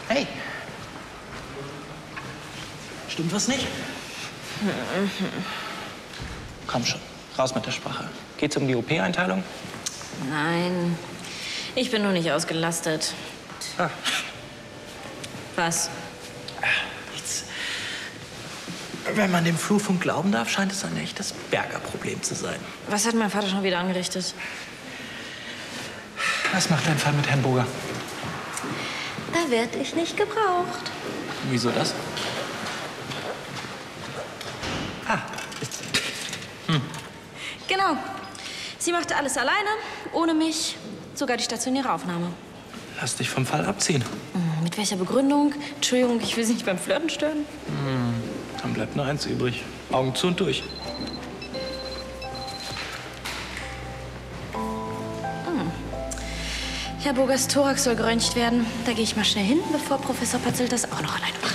Hey. Stimmt was nicht? Komm schon, raus mit der Sprache. Geht's um die OP-Einteilung? Nein, ich bin nur nicht ausgelastet. Ah. Was? Nichts. Wenn man dem Flurfunk glauben darf, scheint es ein echtes Bergerproblem zu sein. Was hat mein Vater schon wieder angerichtet? Was macht dein Fall mit Herrn Burger? Da werde ich nicht gebraucht. Wieso das? Ah. Genau. Sie machte alles alleine, ohne mich, sogar die stationäre Aufnahme. Lass dich vom Fall abziehen. Mit welcher Begründung? Entschuldigung, ich will Sie nicht beim Flirten stören. Dann bleibt nur eins übrig. Augen zu und durch. Herr Burgers Thorax soll geröntgt werden. Da gehe ich mal schnell hin, bevor Professor Pötzl das auch noch alleine macht.